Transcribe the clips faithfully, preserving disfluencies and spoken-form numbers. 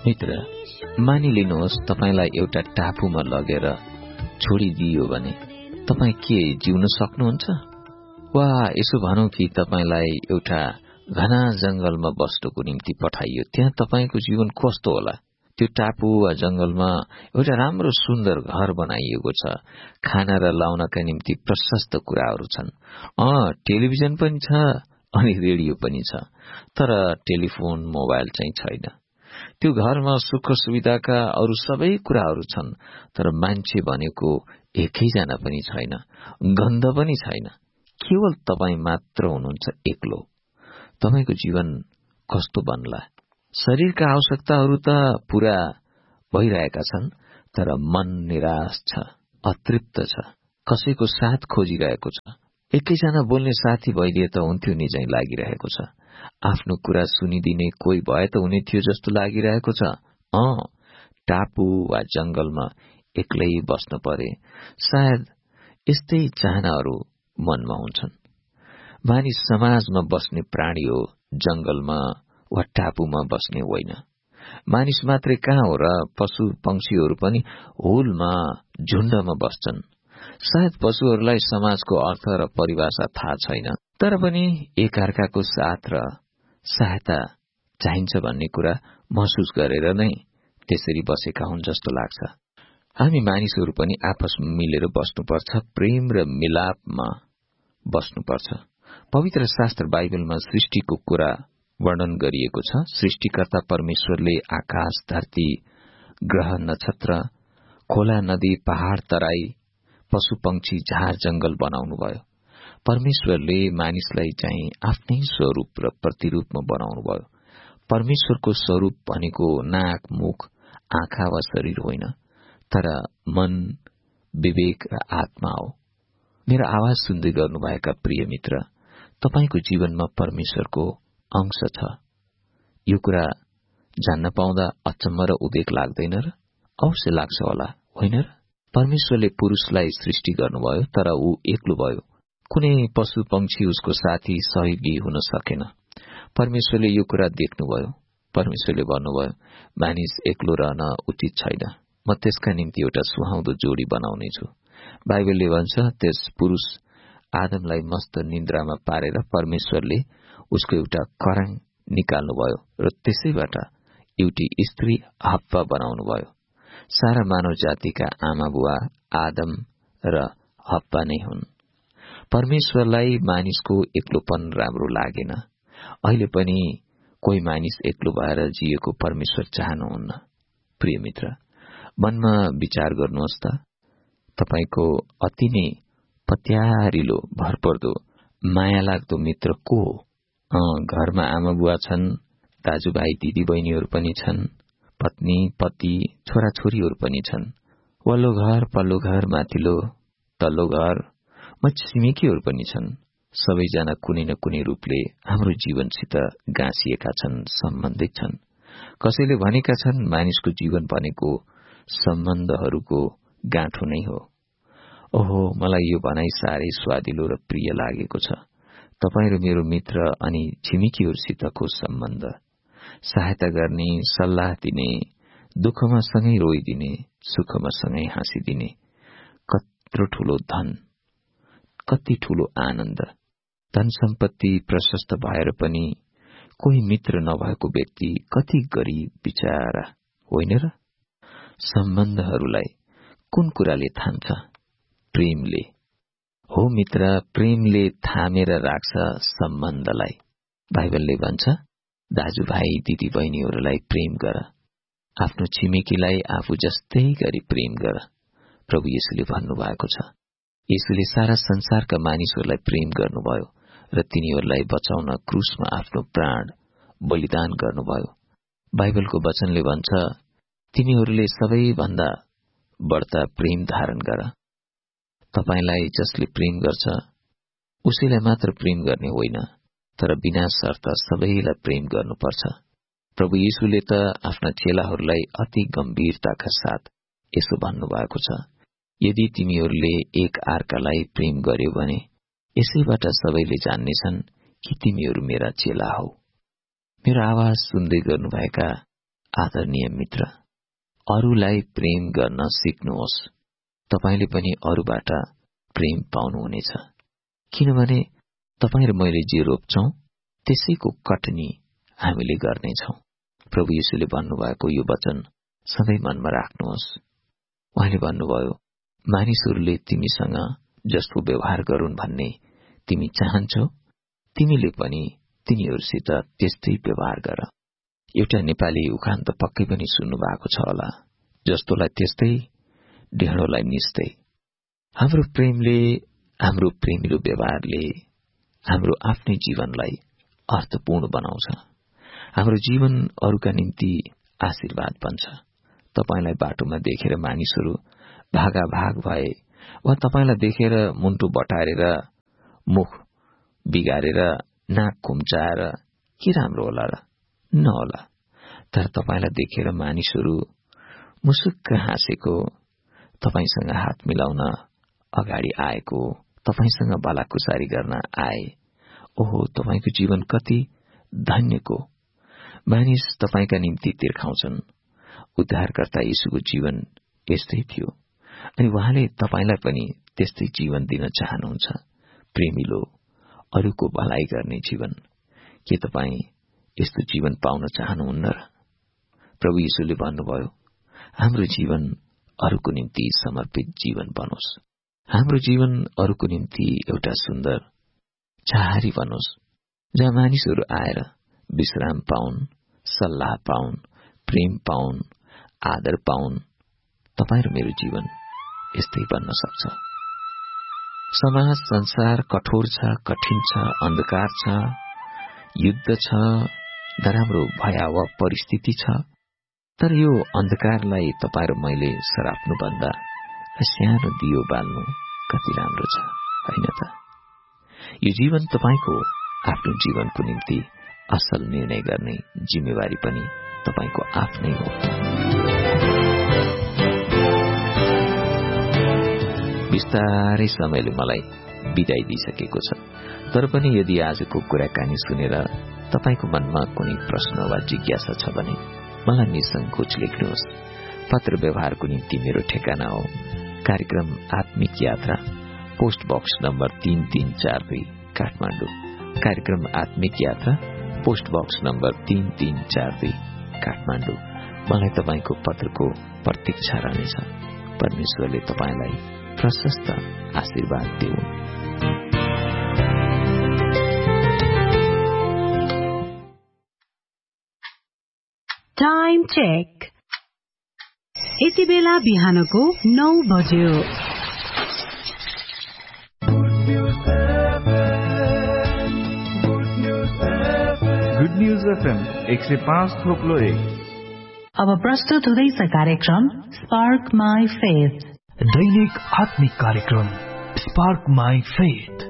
मित्र, मानिलिनुहोस् तपाईलाई एउटा टापुमा लगेर छोडिदियो भने तपाईँ के जिउन सक्नुहुन्छ? वा यसो भनौं कि तपाईलाई एउटा घना जंगलमा बस्नुको निम्ति पठाइयो, त्यहाँ तपाईको जीवन कस्तो होला? त्यो टापु वा जंगलमा एउटा राम्रो सुन्दर घर बनाइएको छ, खाना र लाउनका निम्ति प्रशस्त कुराहरू छन्, अँ टेलिभिजन पनि छ अनि रेडियो पनि छ, तर टेलिफोन मोबाइल चाहिँ छैन। त्यो घरमा सुख सुविधाका अरू सबै कुराहरू छन्, तर मान्छे भनेको एकैजना पनि छैन, गन्ध पनि छैन, केवल तपाईँ मात्र हुनुहुन्छ एक्लो। तपाईको जीवन कस्तो बन्ला? शरीरका आवश्यकताहरू त पूरा भइरहेका छन्, तर मन निराश छ, अतृप्त छ, कसैको साथ खोजिरहेको छ। एकैजना बोल्ने साथी भइदिए त हुन्थ्यो नि चाहिँ लागिरहेको छ। आफ्नो कुरा सुनिदिने कोही भए त हुने थियो जस्तो लागिरहेको छ। अँ टापु वा जंगलमा एक्लै बस्न परे सायद यस्तै चाहनाहरू मनमा हुन्छन्। मानिस समाजमा बस्ने प्राणी हो, जंगलमा वा टापुमा बस्ने होइन। मानिस मात्रै कहाँ हो र, पशु पंक्षीहरू पनि हुलमा झुण्डमा बस्छन्। सायद पशुहरूलाई समाजको अर्थ र परिभाषा थाहा छैन, तर पनि एकअर्काको साथ र सहायता चाहिन्छ भन्ने कुरा महसुस गरेर नै त्यसरी बसेका हुन् जस्तो लाग्छ। हामी मानिसहरू पनि आपसमा मिलेर बस्नुपर्छ, प्रेम र मिलापमा बस्नुपर्छ। पवित्र शास्त्र बाइबलमा सृष्टिको कुरा वर्णन गरिएको छ। सृष्टिकर्ता परमेश्वरले आकाश, धरती, ग्रह, नक्षत्र, खोला, नदी, पहाड़, तराई, पशु पंक्षी, झार जंगल बनाउनुभयो। परमेश्वरले मानिसलाई चाहिँ आफ्नै स्वरूप र प्रतिरूपमा बनाउनुभयो। परमेश्वरको स्वरूप भनेको नाक, मुख, आँखा वा शरीर होइन, तर मन, विवेक र आत्मा हो। मेरो आवाज सुन्दै गर्नुभएका प्रिय मित्र, तपाईको जीवनमा परमेश्वरको अंश छ। यो कुरा जान्न पाउँदा अचम्म र उदेक लाग्दैन र? अवश्य लाग्छ होला, होइन र? परमेश्वरले पुरुषलाई सृष्टि गर्नुभयो, तर ऊ एक्लो भयो। कुनै पशु पंक्षी उसको साथी सहयोगी हुन सकेन। परमेश्वरले यो कुरा देख्नुभयो। परमेश्वरले भन्नुभयो, मानिस एक्लो रहन उचित छैन, म त्यसका निम्ति एउटा सुहाउँदो जोडी बनाउनेछु। बाइबलले भन्छ, त्यस पुरुष आदमलाई मस्त निन्द्रामा पारेर परमेश्वरले उसको एउटा कराङ निकाल्नुभयो र त्यसैबाट एउटी स्त्री हप्पा बनाउनुभयो। सारा मानव जातिका आमा बुवा आदम र हप्पा नै हुन्। परमेश्वरलाई मानिसको एक्लोपन राम्रो लागेन। अहिले पनि कोही मानिस एक्लो भएर जिएको परमेश्वर चाहनुहुन्न। प्रिय मित्र, मनमा विचार गर्नुहोस् त, तपाईको अति नै पत्यारिलो, भरपर्दो, माया लाग्दो मित्र को हो? अँ घरमा आमा बुवा छन्, दाजुभाइ दिदी बहिनीहरू पनि छन्, पत्नी पति छोराछोरीहरू पनि छन्, वल्लो घर पल्लो घर माथिल्लो तल्लो घर म छिमेकीहरू पनि छन्। सबैजना कुनै न कुनै रूपले हाम्रो जीवनसित गाँसिएका छन्, सम्बन्धित छन्। कसैले भनेका छन्, मानिसको जीवन भनेको सम्बन्धहरूको गाँठो नै हो। ओहो, मलाई यो भनाइ साह्रै स्वादिलो र प्रिय लागेको छ। तपाईँ र मेरो मित्र अनि छिमेकीहरूसितको सम्बन्ध, सहायता गर्ने, सल्लाह दिने, दुःखमा सँगै रोइदिने, सुखमा सँगै हाँसिदिने, कत्रो ठूलो धन, कति ठूलो आनन्द। धन सम्पत्ति प्रशस्त भएर पनि कोही मित्र नभएको व्यक्ति कति गरीब बिचारा, होइन र? सम्बन्धहरूलाई कुन कुराले थाम्छ? प्रेमले। हो मित्र, प्रेमले थामेर राख्छ सम्बन्धलाई। बाइबलले भन्छ, दाजुभाइ दिदी बहिनीहरूलाई प्रेम गर, आफ्नो छिमेकीलाई आफू जस्तै गरी प्रेम गर। प्रभु येशूले भन्नुभएको छ। येशूले सारा संसारका मानिसहरूलाई प्रेम गर्नुभयो र तिनीहरूलाई बचाउन क्रुसमा आफ्नो प्राण बलिदान गर्नुभयो। बाइबलको वचनले भन्छ, तिमीहरूले सबैभन्दा बढ्ता प्रेम धारण गर। तपाईलाई जसले प्रेम गर्छ उसैलाई मात्र प्रेम गर्ने होइन, तर बिना शर्त सबैलाई प्रेम गर्नुपर्छ। प्रभु येशूले त आफ्ना चेलाहरूलाई अति गम्भीरताका साथ यसो भन्नुभएको छ, यदि तिमीहरूले एक अर्कालाई प्रेम गर्यो भने यसैबाट सबैले जान्नेछन् कि तिमीहरू मेरा चेला हौ। मेरो आवाज सुन्दै गर्नुभएका आदरणीय मित्र, अरूलाई प्रेम गर्न सिक्नुहोस्। तपाईले पनि अरूबाट प्रेम पाउनुहुनेछ, किनभने तपाईँ र मैले जे रोप्छौं त्यसैको कटनी हामीले गर्नेछौं। प्रभु येशूले भन्नुभएको यो वचन सधैँ मनमा राख्नुहोस्। उहाँले भन्नुभयो, मानिसहरूले तिमीसँग जस्तो व्यवहार गरून् भन्ने तिमी चाहन्छौ, तिमीले पनि तिनीहरूसित त्यस्तै व्यवहार गर। एउटा नेपाली उखान त पक्कै पनि सुन्नु भएको छ होला, जस्तोलाई त्यस्तै, ढेँडोलाई मिस्दै। हाम्रो प्रेमले, हाम्रो प्रेमिलो व्यवहारले हाम्रो आफ्नै जीवनलाई अर्थपूर्ण बनाउँछ। हाम्रो जीवन अरूका निम्ति आशीर्वाद बन्छ। तपाईलाई बाटोमा देखेर मानिसहरू भागाभाग भए वा तपाईलाई देखेर मुन्टो बटारेर, मुख बिगारेर, नाक खुम्चाएर के राम्रो होला र? नहोला। तर तपाईलाई देखेर मानिसहरू मुसुक्क हाँसेको, तपाईसँग हात मिलाउन अगाडि आएको, तपाईसँग भलाकुसारी गर्न आए, ओहो तपाईको जीवन कति धन्यको। मानिस तपाईका निम्ति तिर्खाउँछन्। उद्धारकर्ता येशूको जीवन यस्तै थियो, अनि उहाँले तपाईलाई पनि त्यस्तै जीवन दिन चाहनुहुन्छ, प्रेमिलो, अरूको भलाइ गर्ने जीवन। के तपाई यस्तो जीवन पाउन चाहनुहुन्न र? प्रभु येशूले भन्नुभयो, हाम्रो जीवन अरूको निम्ति समर्पित जीवन बनोस्। हाम्रो जीवन अरूको निम्ति एउटा सुन्दर छाहारी बनोस्, जहाँ मानिसहरू आएर विश्राम पाउन्, सल्लाह पाउन्, प्रेम पाउन्, आदर पाउन्। तपाईँ र मेरो जीवन यस्तै बन्न सक्छ। समाज संसार कठोर छ, कठिन छ, अन्धकार छ, युद्ध छ, नराम्रो भयावह परिस्थिति छ। तर यो अन्धकारलाई तपाईँ र मैले सराप्नुभन्दा सानो दियो बाल्नु कति राम्रो छ, होइन त? यो जीवन तपाईको आफ्नो जीवनको निम्ति असल निर्णय गर्ने जिम्मेवारी पनि तपाईको आफ्नै हो। बिस्तारै समयले मलाई बिदाई दिइसकेको छ, तर पनि यदि आजको कुराकानी सुनेर तपाईको मनमा कुनै प्रश्न वा जिज्ञासा छ भने मलाई निसंकोच लेख्नुहोस्। पत्र व्यवहारको निम्ति मेरो ठेगाना हो कार्यक्रम आत्मिक यात्रा, पोस्ट बक्स नम्बर तीन तीन चार दुई, काठमाडौँ। कार्यक्रम आत्मिक यात्रा, पोस्ट बक्स नम्बर तीन तीन चार दुई, काठमाडौँ। मलाई तपाईको पत्रको प्रतीक्षा रहनेछ। परमेश्वरले तपाईलाई प्रशस्त आशीर्वाद दिउन्। Time check. यति बेला बिहानको नौ बज्यो। गुड न्यूज एफएम एक सय पाँच थोप्लो एक। अब प्रस्तुत हुँदैछ कार्यक्रम स्पार्क माई फेथ, दैनिक आत्मिक कार्यक्रम स्पार्क माई फेथ।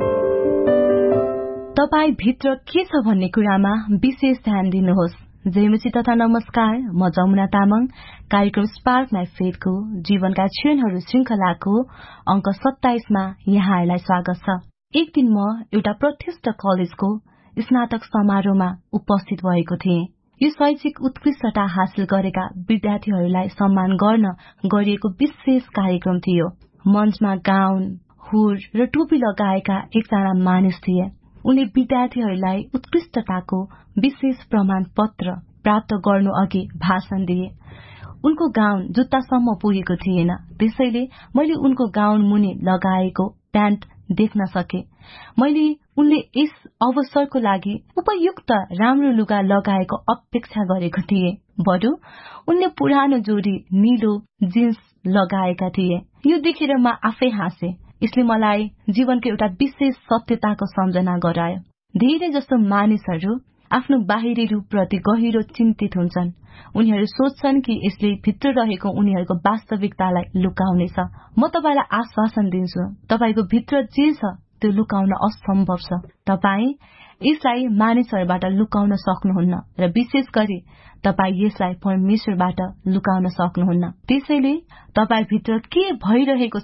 तपाई भित्र के छ भन्ने कुरामा विशेष ध्यान दिनुहोस्। जयमसी तथा नमस्कार, म जमुना तामाङ। कार्यक्रम स्पार्क माई फेथको जीवनका क्षणहरू श्रृंखलाको अंक सत्ताइसमा यहाँहरूलाई स्वागत छ। एक दिन म एउटा प्रतिष्ठित कलेजको स्नातक समारोहमा उपस्थित भएको थिएँ। यो शैक्षिक उत्कृष्टता हासिल गरेका विद्यार्थीहरूलाई सम्मान गर्न गरिएको विशेष कार्यक्रम थियो। मञ्चमा गाउन, हुर र टोपी लगाएका एकजना मानिस थिए। उनले विद्यार्थीहरूलाई उत्कृष्टताको विशेष प्रमाण पत्र प्राप्त गर्नु अघि भाषण दिए। उनको गाउन जुत्तासम्म पुगेको थिएन, त्यसैले मैले उनको गाउन मुनि लगाएको प्यान्ट देख्न सके। मैले उनले यस अवसरको लागि उपयुक्त राम्रो लुगा लगाएको अपेक्षा गरेको थिए। बरु उनले पुरानो जोडी नीलो जिन्स लगाएका थिए। यो देखेर म आफै हाँसे। यसले मलाई जीवनको एउटा विशेष सत्यताको सम्झना गरायो। धेरै जस्तो मानिसहरू आफ्नो बाहिरी रूपप्रति गहिरो चिन्तित हुन्छन्। उनीहरू सोच्छन् कि यसले भित्र रहेको उनीहरूको वास्तविकतालाई लुकाउनेछ। म तपाईलाई आश्वासन दिन्छु, तपाईको भित्र जे छ त्यो लुकाउन असम्भव छ। तपाई यसलाई मानिसहरूबाट लुकाउन सक्नुहुन्न र विशेष गरी तपाई यसलाई परमेश्वरबाट लुकाउन सक्नुहुन्न। त्यसैले तपाई भित्र के भइरहेको छ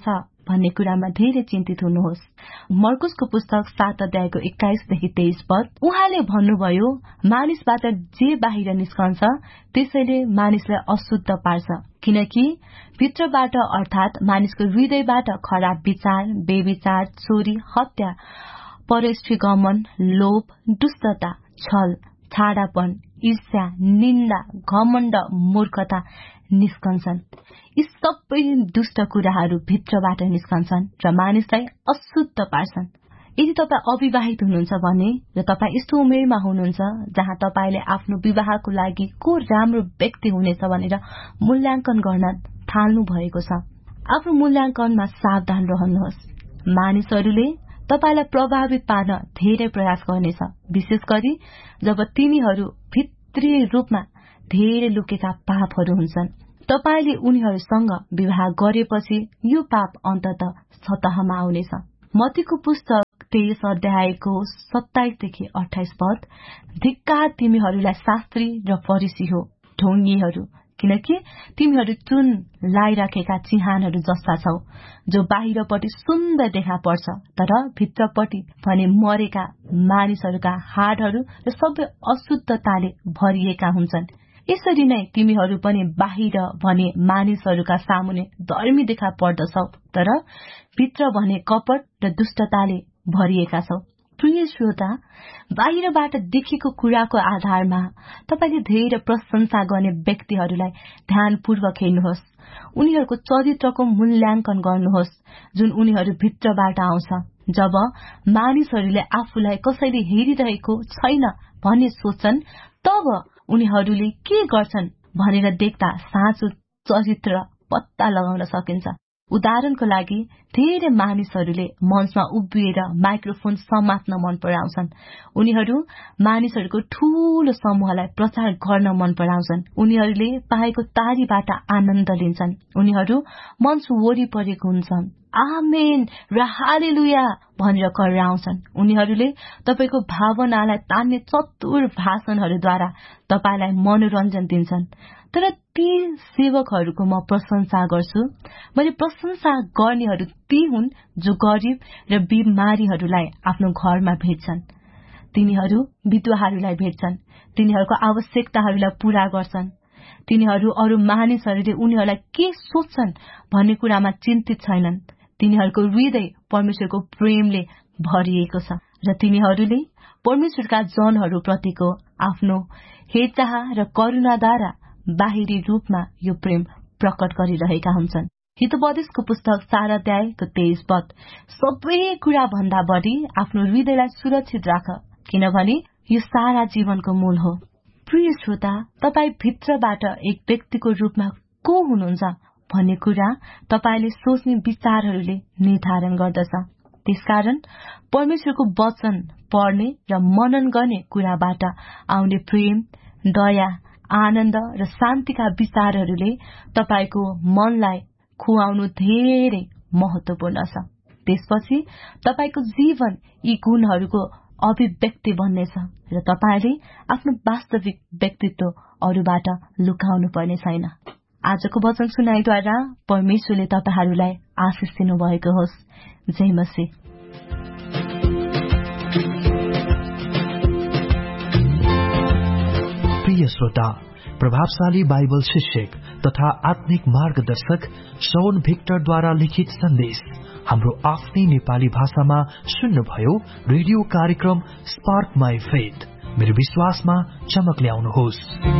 भन्ने कुरामा धेरै चिन्तित हुनुहोस्। मर्कुसको पुस्तक सात अध्यायको एक्काइसदेखि तेइस पद उहाँले भन्नुभयो, मानिसबाट जे बाहिर निस्कन्छ त्यसैले मानिसलाई अशुद्ध पार्छ, किनकि भित्रबाट अर्थात मानिसको हृदयबाट खराब विचार, बेविचार, चोरी, हत्या, परस्त्रीगमन, लोभ, दुष्टता, छल, छाडापन, ईर्ष्या, निन्दा, घमण्ड, मूर्खता निस्कन्छन्। यी सबै दुष्ट कुराहरू भित्रबाट निस्कन्छन् र मानिसलाई अशुद्ध पार्छन्। यदि तपाईँ अविवाहित हुनुहुन्छ भने र तपाईँ यस्तो उमेरमा हुनुहुन्छ जहाँ तपाईँले आफ्नो विवाहको लागि को राम्रो व्यक्ति हुनेछ भनेर मूल्याङ्कन गर्न थाल्नु भएको छ, आफ्नो मूल्याङ्कनमा सावधान रहनुहोस्। मानिसहरूले तपाईलाई प्रभावित पार्न धेरै प्रयास गर्नेछ, विशेष गरी जब तिनीहरू भित्री रूपमा धेरै लुकेका पापहरू हुन्छन्। तपाईले उनीहरूसँग विवाह गरेपछि यो पाप अन्ततः सतहमा आउनेछ। मत्तीको पुस्तक तेइस अध्यायको सत्ताइसदेखि अठाइस पद, धिक्कार तिमीहरूलाई शास्त्री र फरिसी हो, ढोंगीहरू, किनकि तिमीहरू चुन लाइराखेका चिहानहरू जस्ता छौ, जो बाहिरपट्टि सुन्दर देखा पर्छ तर भित्रपट्टि भने मरेका मानिसहरूका हाडहरू र सबै अशुद्धताले भरिएका हुन्छन्। यसरी नै तिमीहरू पनि बाहिर भने मानिसहरूका सामुने धर्मी देखा पर्दछौ तर भित्र भने कपट र दुष्टताले भरिएका छौ। प्रिय श्रोता, बाहिरबाट देखेको कुराको आधारमा तपाईले धेरै प्रशंसा गर्ने व्यक्तिहरूलाई ध्यानपूर्वक हेर्नुहोस्। उनीहरूको चरित्रको मूल्याङ्कन गर्नुहोस् जुन उनीहरू भित्रबाट आउँछ। जब मानिसहरूले आफूलाई कसैले हेरिरहेको छैन भन्ने सोच्छन् तब उनीहरूले के गर्छन् भनेर देख्दा साँचो चरित्र पत्ता लगाउन सकिन्छ। उदाहरणको लागि धेरै मानिसहरूले मञ्चमा उभिएर माइक्रोफोन समात्न मन पराउँछन्। उनीहरू मानिसहरूको ठूलो समूहलाई प्रचार गर्न मन पराउँछन्। उनीहरूले पाएको तारीबाट आनन्द लिन्छन्। उनीहरू मञ्च वरिपरिको हुन्छन्, आमेन र हालेलुया भनेर कराउँछन्। उनीहरूले तपाईको भावनालाई तान्ने चतुर भाषणहरूद्वारा तपाईलाई मनोरञ्जन दिन्छन्। तर ती सेवकहरूको म प्रशंसा गर्छु। मैले प्रशंसा गर्नेहरू ती हुन् जो गरिब र बिमारीहरूलाई आफ्नो घरमा भेट्छन्। तिनीहरू विधवाहरूलाई भेट्छन्, तिनीहरूको आवश्यकताहरूलाई पूरा गर्छन्। तिनीहरू अरू मानिसहरूले उनीहरूलाई के सोच्छन् भन्ने कुरामा चिन्तित छैनन्। तिनीहरूको हृदय परमेश्वरको प्रेमले भरिएको छ र तिनीहरूले परमेश्वरका जनहरू प्रतिको आफ्नो हेरचाह र करुणाद्वारा बाहिरी रूपमा यो प्रेम प्रकट गरिरहेका हुन्छन्। हितोपदेशको पुस्तक चार अध्यायको तेइस पद, सबै कुरा भन्दा बढी आफ्नो हृदयलाई सुरक्षित राख, किनभने यो सारा जीवनको मूल हो। प्रिय श्रोता, तपाईँ भित्रबाट एक व्यक्तिको रूपमा को हुनुहुन्छ भन्ने कुरा तपाईले सोच्ने विचारहरूले निर्धारण गर्दछ। त्यसकारण परमेश्वरको वचन पढ्ने र मनन गर्ने कुराबाट आउने प्रेम, दया, आनन्द र शान्तिका विचारहरूले तपाईको मनलाई खुवाउनु धेरै महत्वपूर्ण छ। त्यसपछि तपाईको जीवन यी गुणहरूको अभिव्यक्ति बन्नेछ र तपाईले आफ्नो वास्तविक व्यक्तित्व अरूबाट लुकाउनु पर्ने छैन। आजको वचन सुनाइद्वारा परमेश्वरले तपाईहरूलाई आशिष दिनु भएको होस्। जय मसीह। प्रिय श्रोता, प्रभावशाली बाइबल शिक्षक तथा आत्मिक मार्गदर्शक शौन भिक्टरद्वारा लिखित सन्देश हाम्रो आफ्नै नेपाली भाषामा सुन्नुभयो। रेडियो कार्यक्रम स्पार्क माई फेथ, मेरो विश्वासमा चमक ल्याउनुहोस्।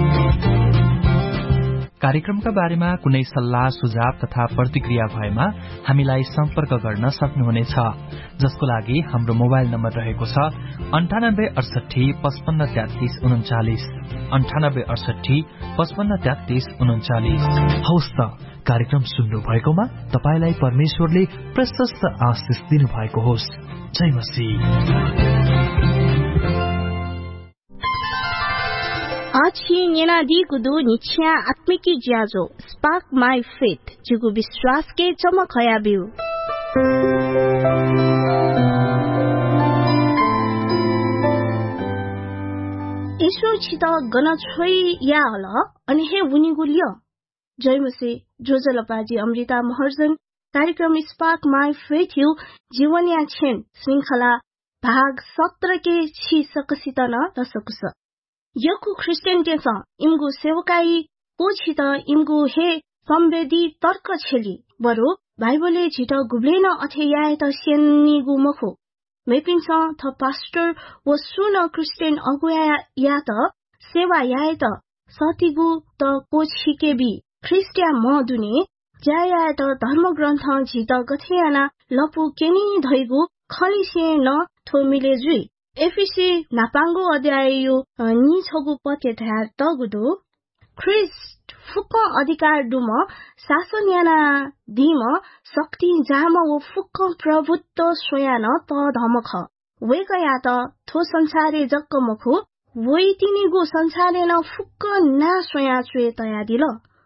कार्यक्रमका बारेमा कुनै सल्लाह, सुझाव तथा प्रतिक्रिया भएमा हामीलाई सम्पर्क गर्न सक्नुहुनेछ, जसको लागि हाम्रो मोबाइल नम्बर रहेको छ अन्ठानब्बे अडसठी पचपन्न तेत्तीस उन्चालिस अन्ठानब्बे अडसठी पचपन्न तेत्तीस उन्चालिस। हौस् त, कार्यक्रम सुन्नु भएकोमा तपाईलाई परमेश्वरले प्रशस्त आशिष दिनु भएको होस्। जय मसीह। आज ही नेना दी गुदु निछ्या आत्मिकी ज्याजो स्पार्क माई फेथ जुगु विश्वास के चमक हया बिउ। ईश्वर छित गन छोई या हल अनि हे उनी गुलियो। जय मसी जोजलपाजी अमृता महर्जन कार्यक्रम स्पार्क माई फेथ यू जीवनिया छेन श्रृंखला भाग सत्र के छि सकसित न दशकुस यकु क्रिस्चियन टेस इमगु सेवकाई को छित इमगु हे संवेदी तर्क छेली बरु बाइबलले छिट गुब्लेन अथे याए त सेन्नीगु मखु मेपिन्छ थ पास्टर व सुन क्रिस्चियन अगुया या त सेवा याए त सतिगु त को छिकेबी ख्रिस्टिया म दुने जाया त धर्म ग्रन्थ झित गथेयाना लपु केनी धैगु खलिसे न थो मिले जुई एफिसी नापांगो अध्याय नि छगु पके थार तगुदु ख्रिस्ट फुक्क अधिकार दुम शासन याना दिम शक्ति जाम व फुक्क प्रभुत्व सोयान त धमख वेकया त थो संसारे जक्क मखु वै तिनीगु संसारे न फुक्क ना सोया चुए तया दिल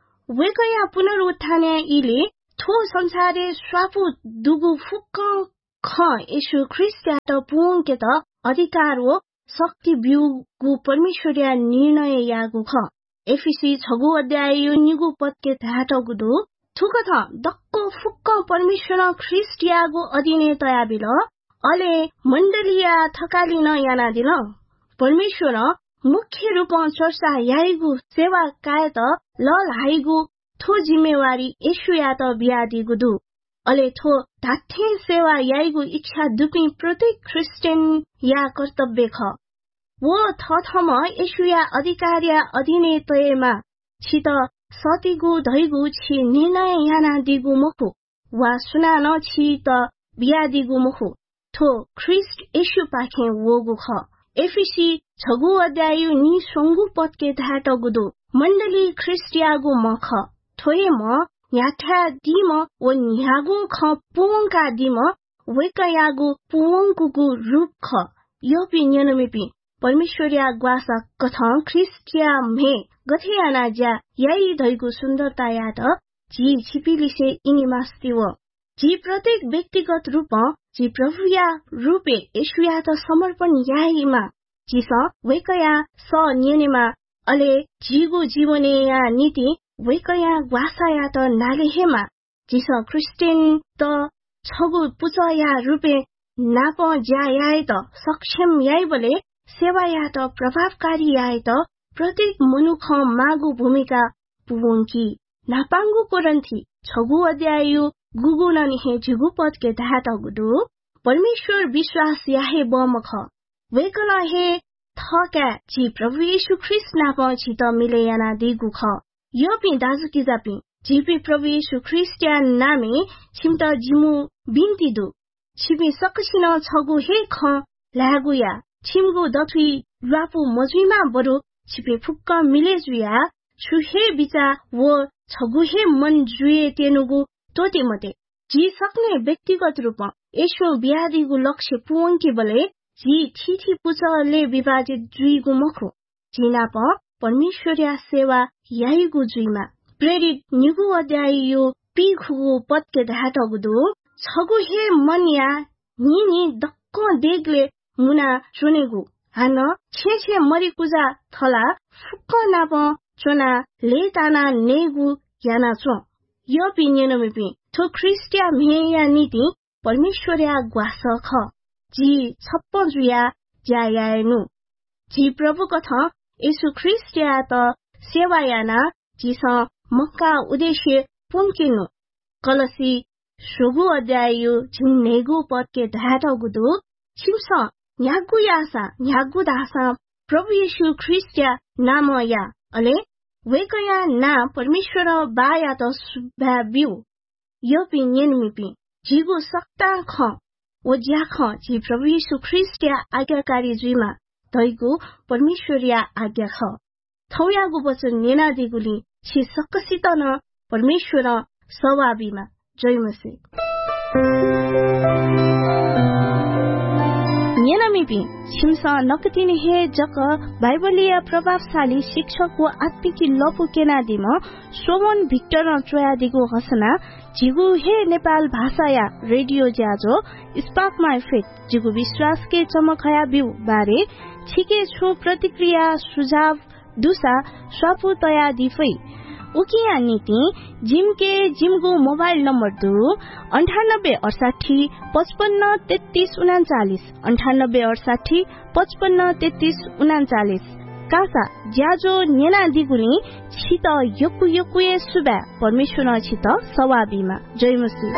वेकया पुनरुत्थाने इले थो संसारे स्वापु दुगु फुक्क ख यशु ख्रिस्ट त पुंके त अधिकार व शक्ति बिउगु परमेश्वरिया निर्णय यागु ख एफिसी छगु अध्याय यो निगु पत्के धाटगुदु थुक थ दक्क फुक्क परमेश्वर ख्रिस्ट यागु अधीने तया बिल अले मण्डलिया थकालिन याना दिल परमेश्वर मुख्य रूप चर्चा याइगु सेवा काय त लल हाइगु थो जिम्मेवारी यशु या त बियादी गुदु अले थो धाथे सेवा याइगु इच्छा दुपी प्रत्येक क्रिस्चियन या कर्तव्य ख वो थथम यशु या अधिकार या अधीने तयमा छित सतिगु धैगु छि निर्णय याना दिगु मखु वा सुना न छि त बियादिगु मखु थो ख्रिस्ट यशु पाखे वोगु ख एफिसी छगु अध्याय नि सोंगु पत्के धाटगुदु मण्डली ख्रिस्टियागु मख थोए म याठा दिम व निहागु ख पुंका दिम वेकयागु पुंगुगु रूप ख योपि न्यनमेपि परमेश्वरिया ग्वासा कथं ख्रिस्टिया मे गथेयाना ज्या याई धैगु सुन्दरता यात जी छिपिलिसे इनिमास्तिव जी प्रत्येक व्यक्तिगत रूप जी प्रभुया रूपे यशुया त समर्पण याइमा जी स वेकया स नियनेमा अले जीगु जीवने या नीति वेकया ग्वासाया त नालेहेमा जी स क्रिस्टियन त छगु पुचया रूपे नाप ज्या याए त सक्षम याइ बले सेवा या त प्रभावकारी याए त प्रत्येक मनुख मागु भूमिका पुवंकी नापांगु कोरन्थी छगु अध्याय गुगु ननिहे जिगु पद के धाता गुदु परमेश्वर विश्वास याहे बमख वेकन हे थका जी प्रभु यशु ख्रिस्ट नाप छित मिले याना दिगु ख योपि दाजु कि जापि जीपी प्रभु यशु ख्रिस्ट या नामे छिमत जिमु बिन्ती दु छिपि सकसिन छगु हे ख लागुया छिमगु दथुई रापु मजुइमा बरु छिपि फुक्क मिले जुया छुहे बिचा वो छगु हे मन जुए तेनुगु तोते मते जी सक्ने व्यक्तिगत रूप यशु बियादिगु लक्ष्य पुंकी बले जी ठीठी पुचले विभाजित जुइगु मखु जिनाप परमेश्वरिया सेवा याइगु जुइमा प्रेरित निगु अध्याय यो पिखुगु पत्के धाटगुदु छगु हे मनिया निनी दक्क देगले मुना चुनेगु हान छे छे मरि कुजा थला फुक्क नाप चोना लेताना नेगु याना चो यो पिन्यनमेपि थो ख्रिस्टिया मेया नीति परमेश्वरिया ग्वास ख जी छप्प जुया ज्यायानु जी प्रभु कथ यशु ख्रिस्टिया त सेवायाना जी स मक्का उद्देश्य पुंकिनु कलसी सुगु अध्याय झिन्नेगु पत्के धाटगुदु छिमस न्यागु यासा न्यागु दासा प्रभु यशु ख्रिस्टिया नाम या अले वेकया ना परमेश्वर बाया त सुभाबिउ यो पिन्यनमिपि जीगु सक्ता ख ओ ज्या ख जी प्रभु यशु ख्रिस्टिया आज्ञाकारी जुइमा धैगु परमेश्वरिया आज्ञा ख थौयागु वचन नेनादिगुली छि सक्कसित न परमेश्वर सवाबीमा जयमसे नेनामिपि छिमसा नकतिने हे जक बाइबलीय प्रभावशाली शिक्षक व आत्मिकी लपु केनादिम सोमन भिक्टर चोयादिगु हसना जिगु हे नेपाल भाषाया रेडियो ज्याजो स्पार्क माई फेथ जिगु विश्वास के चमकया बिउ बारे छिके छु प्रतिक्रिया सुझाव दुसा स्वापु तया दिफै उकिया नीति जिमके जिमको मोबाइल नम्बर दु अन्ठानब्बे अडसाठी पचपन्न तेत्तीस उनाचालिस अन्ठानब्बे अडसाठी पचपन्न तेत्तीस उनाचालिस कासा ज्याजो नेना दिगुनी छित यकु यकुए सुबा परमेश्वर छित सवाबीमा जय मसी।